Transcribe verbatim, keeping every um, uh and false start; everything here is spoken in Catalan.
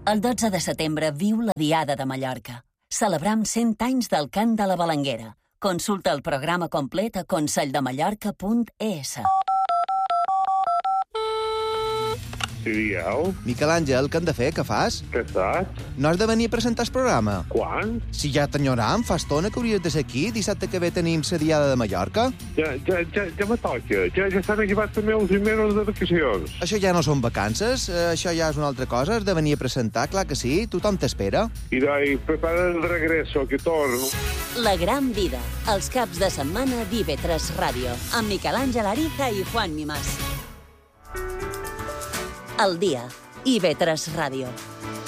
El dotze de setembre viu la Diada de Mallorca. Celebram cent anys del cant de la Balanguera. Consulta el programa complet a conselldemallorca punt es. Sí, dieu? Miquel Àngel, què hem de fer? Què fas? Què saps? No has de venir a presentar el programa? Quan? Si ja t'enyoram, fa estona que hauries de ser aquí. Dissabte que ve tenim la Diada de Mallorca. Ja, ja, ja, ja me toca. Ja, ja s'han acabat també els mesos de vacacions. Això ja no són vacances, eh, això ja és una altra cosa. Has de venir a presentar, clar que sí. Tothom t'espera. I dai, prepara el regreso, que torno. La gran vida. Els caps de setmana d'I V tres Ràdio. Amb Miquel Àngel Ariza i Juan Mimás. El dia. I V tres Ràdio.